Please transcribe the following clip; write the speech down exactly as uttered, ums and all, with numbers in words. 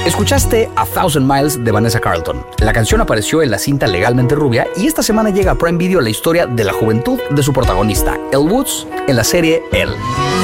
Escuchaste A Thousand Miles de Vanessa Carlton. La canción apareció en la cinta Legalmente Rubia y esta semana llega a Prime Video la historia de la juventud de su protagonista, Elle Woods, en la serie Elle.